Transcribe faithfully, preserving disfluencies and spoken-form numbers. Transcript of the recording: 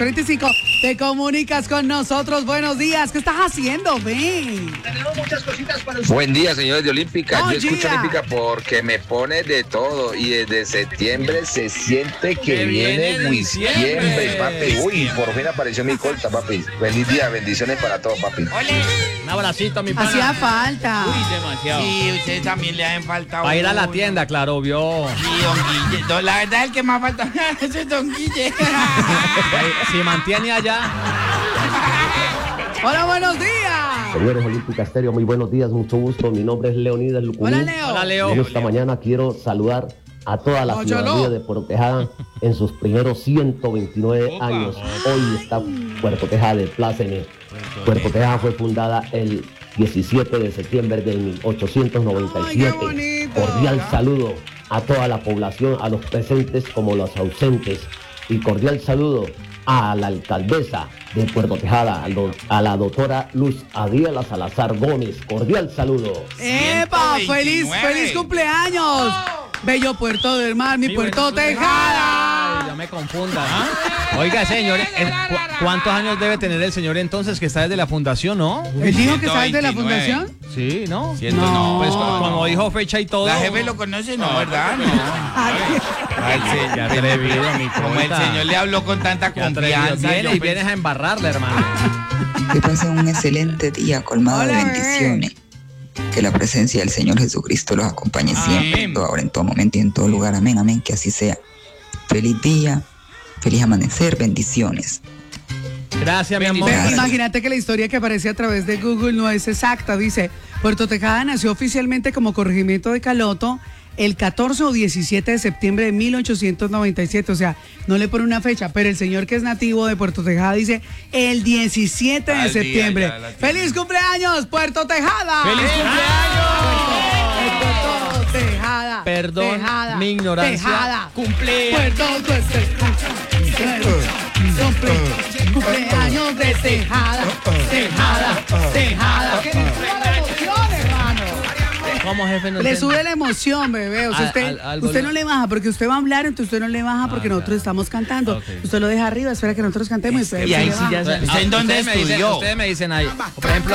treinta y cinco, te comunicas con nosotros. Buenos días, ¿qué estás haciendo? Ven. Tenemos muchas cositas para usted. Buen día, señores de Olímpica. Buen Yo escucho día. Olímpica porque me pone de todo y desde septiembre se siente que Que viene viene diciembre, diciembre. papi. Uy, por fin apareció mi corta, papi. Feliz día, bendiciones para todos, papi. Un abracito, mi pana. Hacía falta. Uy, demasiado. Sí, ustedes también le hacen falta. Va a ir a la uno. tienda, claro, vio. Sí, don Guille. No, la verdad, el que más falta ese es don Guille. Si mantiene allá. Hola, buenos días. Señores Olímpica Estéreo, muy buenos días, mucho gusto. Mi nombre es Leonidas Lucuní. Hola, Leo. Hola, Leo. Y esta mañana quiero saludar a toda la Óyalo. ciudadanía de Puerto Tejada en sus primeros ciento veintinueve años. Hoy está Puerto Tejada de pláceme. Puerto Tejada fue fundada el diecisiete de septiembre de mil ochocientos noventa y siete. Ay, qué bonito. Cordial saludo a toda la población, a los presentes como los ausentes. Y cordial saludo a la alcaldesa de Puerto Tejada, a, lo- a la doctora Luz Adriela Salazar Gómez. Cordial saludo. ¡Epa! ciento ¡Feliz, veintinueve. feliz cumpleaños! Bello Puerto del Mar, mi Sí, Puerto bueno, Ay, Tejada. ya me confunda. Oiga, señor, eh, ¿cu- ¿cuántos años debe tener el señor entonces que está desde la fundación, no? ¿Él dijo que sabes de la ciento veintinueve. fundación? Sí, ¿no? Siento No. no. Pues cu- como dijo fecha y todo. La jefe lo conoce, no, ¿verdad? No. Ay, Ay, sí, Ya atrevido, mi Como el corta. señor le habló con tanta Qué atrevido. confianza. Viene yo y vienes a embarrarle, hermano. Que pasen un excelente día colmado Hola, de bebé. bendiciones. Que la presencia del Señor Jesucristo los acompañe siempre, en todo, ahora, en todo momento y en todo lugar. Amén, amén, que así sea. Feliz día, feliz amanecer, bendiciones. Gracias, mi amor. Ve, Gracias. imagínate que la historia que aparece a través de Google no es exacta. Dice, Puerto Tejada nació oficialmente como corregimiento de Caloto el catorce o diecisiete de septiembre de mil ochocientos noventa y siete. O sea, no le pone una fecha, pero el señor que es nativo de Puerto Tejada dice el diecisiete de Al día septiembre. ya la tiene. ¡Feliz cumpleaños, Puerto Tejada! ¡Feliz Puerto Tejada. Perdón, Tejada, mi ignorancia. Tejada. Cumple. Puerto Tejada. Cumple, cumpleaños de Tejada. Tejada, Tejada. Que le suba la emoción, hermano. ¿Cómo, jefe? No Le entiendo. sube la emoción, bebé. O sea, Al- usted, al- al usted volumen. no le baja porque usted va a hablar, entonces usted no le baja porque Ah, nosotros claro. estamos cantando. Ok. Usted lo deja arriba, espera que nosotros cantemos y después Y usted ahí le sí ya baja. se- ¿Usted en dónde Ustedes me dicen- estudió? Ustedes me dicen ahí, por ejemplo,